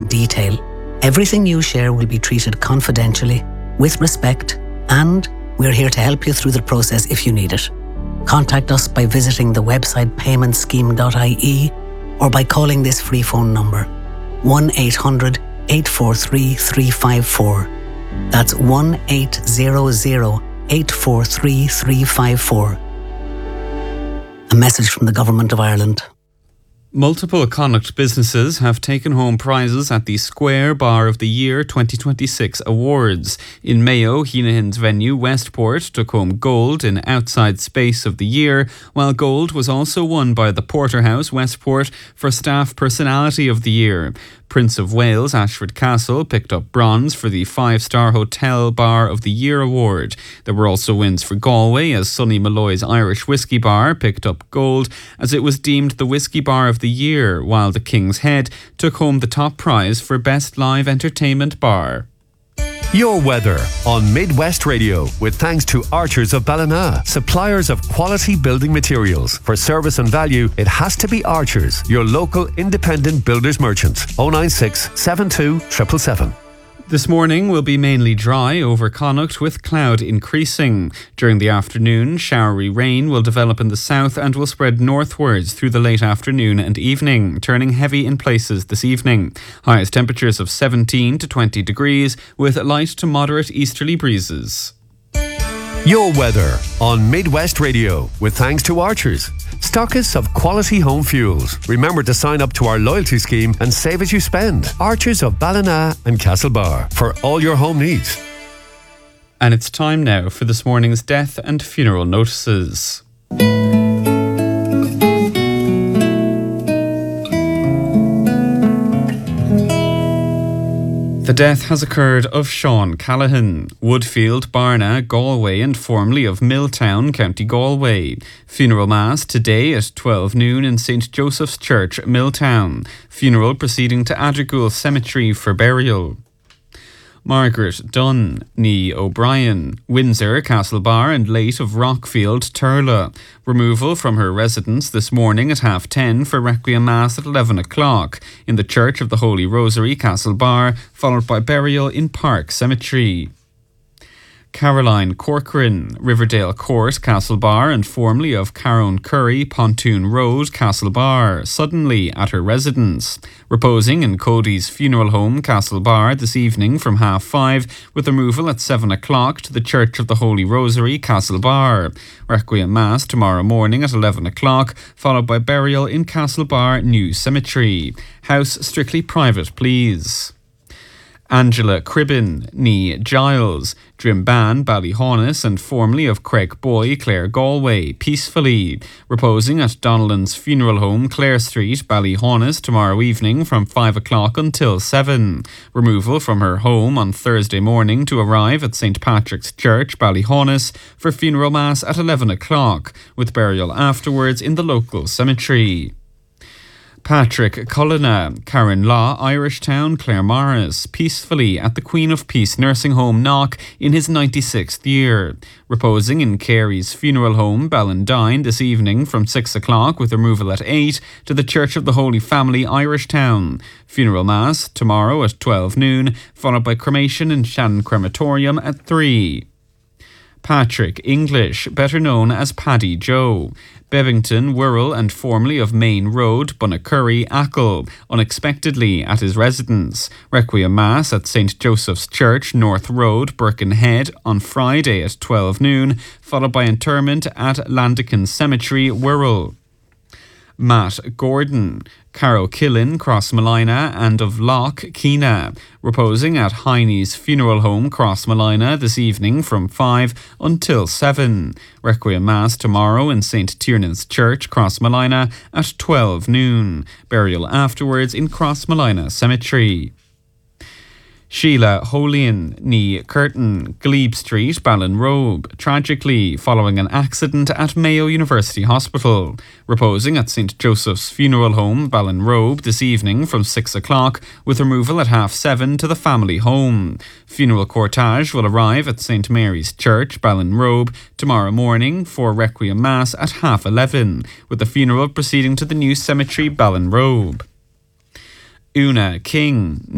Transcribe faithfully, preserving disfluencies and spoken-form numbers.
detail. Everything you share will be treated confidentially, with respect, and we're here to help you through the process if you need it. Contact us by visiting the website payment scheme dot I E or by calling this free phone number, one eight hundred, eight four three, three five four. That's one eight hundred, eight four three, three five four. A message from the Government of Ireland. Multiple Connacht businesses have taken home prizes at the Square Bar of the Year twenty twenty-six awards. In Mayo, Heenahan's venue Westport took home gold in Outside Space of the Year, while gold was also won by the Porterhouse Westport for Staff Personality of the Year. Prince of Wales Ashford Castle picked up bronze for the Five-Star Hotel Bar of the Year award. There were also wins for Galway, as Sonny Malloy's Irish Whiskey Bar picked up gold as it was deemed the Whiskey Bar of the Year, while the King's Head took home the top prize for Best Live Entertainment Bar. Your weather on Midwest Radio, with thanks to Archers of Ballina, suppliers of quality building materials. For service and value, it has to be Archers, your local independent builders merchant. oh nine six, seven two, seven seven seven. This morning will be mainly dry over Connacht, with cloud increasing. During the afternoon, showery rain will develop in the south and will spread northwards through the late afternoon and evening, turning heavy in places this evening. Highest temperatures of seventeen to twenty degrees, with light to moderate easterly breezes. Your weather on Midwest Radio, with thanks to Archers, stockists of quality home fuels. Remember to sign up to our loyalty scheme and save as you spend. Archers of Ballina and Castlebar, for all your home needs. And it's time now for this morning's death and funeral notices. The death has occurred of Sean Callaghan, Woodfield, Barna, Galway and formerly of Milltown, County Galway. Funeral Mass today at twelve noon in Saint Joseph's Church, Milltown. Funeral proceeding to Addergoole Cemetery for burial. Margaret Dunn, Nee O'Brien, Windsor, Castlebar and late of Rockfield, Turla. Removal from her residence this morning at half ten for Requiem Mass at eleven o'clock in the Church of the Holy Rosary, Castlebar, followed by burial in Park Cemetery. Caroline Corcoran, Riverdale Court, Castlebar and formerly of Carone Curry, Pontoon Road, Castlebar, suddenly at her residence. Reposing in Cody's funeral home, Castlebar, this evening from half five, with removal at seven o'clock to the Church of the Holy Rosary, Castlebar. Requiem Mass tomorrow morning at eleven o'clock, followed by burial in Castlebar New Cemetery. House strictly private, please. Angela Cribbin, Nee Giles, Drimban, Ballyhaunis and formerly of Craigboy, Clare Galway, peacefully. Reposing at Donnellan's funeral home, Clare Street, Ballyhaunis, tomorrow evening from five o'clock until seven. Removal from her home on Thursday morning to arrive at Saint Patrick's Church, Ballyhaunis, for funeral mass at eleven o'clock, with burial afterwards in the local cemetery. Patrick Cullina, Karen Law, Irishtown, Claremorris, peacefully at the Queen of Peace Nursing Home, Knock, in his ninety-sixth year. Reposing in Carey's funeral home, Ballandine, this evening from six o'clock, with removal at eight to the Church of the Holy Family, Irishtown. Funeral Mass tomorrow at twelve noon, followed by cremation in Shannon Crematorium at three. Patrick English, better known as Paddy Joe, Bevington, Wirral and formerly of Main Road, Bunnacurry, Achill, unexpectedly at his residence. Requiem Mass at Saint Joseph's Church, North Road, Birkenhead on Friday at twelve noon, followed by interment at Landican Cemetery, Wirral. Matt Gordon, Carrowkillen, Crossmolina and of Loch Keena, reposing at Heine's funeral home, Crossmolina, this evening from five until seven. Requiem Mass tomorrow in Saint Tiernan's Church, Crossmolina, at twelve noon. Burial afterwards in Crossmolina Cemetery. Sheila Holian, Nee Curtin, Glebe Street, Ballinrobe, tragically following an accident at Mayo University Hospital. Reposing at Saint Joseph's Funeral Home, Ballinrobe, this evening from six o'clock, with removal at half seven to the family home. Funeral cortege will arrive at Saint Mary's Church, Ballinrobe, tomorrow morning for Requiem Mass at half eleven, with the funeral proceeding to the new cemetery, Ballinrobe. Una King,